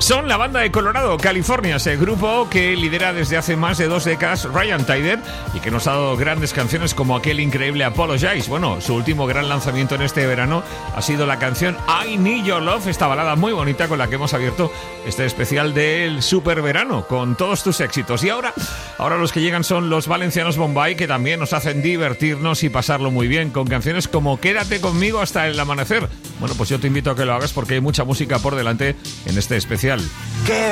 Son la banda de Colorado, California, ese grupo que lidera desde hace más de 2 décadas Ryan Tedder y que nos ha dado grandes canciones como aquel increíble Apologize. Bueno, su último gran lanzamiento en este verano ha sido la canción I Need Your Love, esta balada muy bonita con la que hemos abierto este especial del super verano, con todos tus éxitos. Y ahora los que llegan son los valencianos Bombay, que también nos hacen divertirnos y pasarlo muy bien, con canciones como Quédate conmigo hasta el amanecer. Bueno, pues yo te invito a que lo hagas porque hay mucha música por delante en este especial.